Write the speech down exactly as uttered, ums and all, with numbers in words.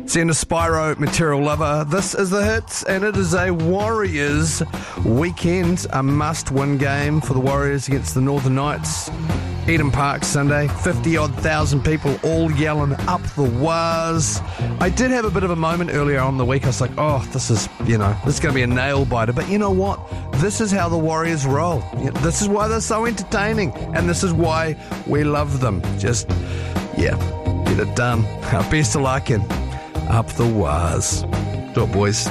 Send a Spyro Material Lover. This is the Hits, and it is a Warriors weekend, a must-win game for the Warriors against the Northern Knights. Eden Park Sunday, fifty-odd thousand people all yelling up the Wars. I did have a bit of a moment earlier on the week. I was like, oh, this is, you know, this is going to be a nail-biter. But you know what? This is how the Warriors roll. This is why they're so entertaining, and this is why we love them. Just, yeah, get it done. Best of luck and up the Wars. Do it, boys.